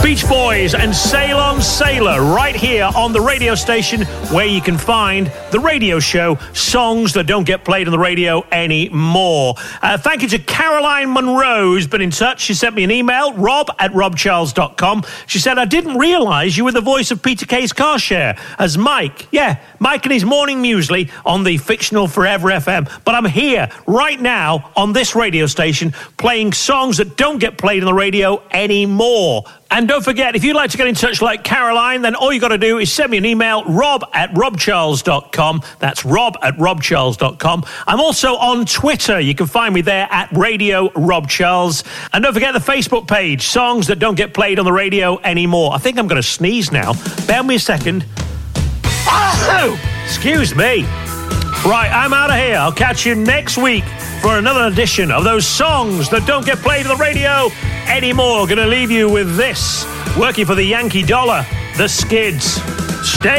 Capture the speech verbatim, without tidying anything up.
Beach Boys and Sail On Sailor right here on the radio station where you can find the radio show Songs That Don't Get Played on the Radio Anymore. Uh, thank you to Caroline Monroe, who's been in touch. She sent me an email, rob at rob charles dot com. She said, I didn't realise you were the voice of Peter Kay's Car Share as Mike. Yeah, Mike and his morning muesli on the fictional Forever F M. But I'm here right now on this radio station playing songs that don't get played on the radio anymore. And don't forget, if you'd like to get in touch like Caroline, then all you got to do is send me an email, rob at rob charles dot com. That's rob at rob charles dot com. I'm also on Twitter. You can find me there at Radio Rob Charles. And don't forget the Facebook page, Songs That Don't Get Played on the Radio Anymore. I think I'm going to sneeze now. Bear me a second. Oh, excuse me. Right, I'm out of here. I'll catch you next week for another edition of those songs that don't get played on the radio anymore. Gonna leave you with this, working for the Yankee Dollar, the Skids. Stay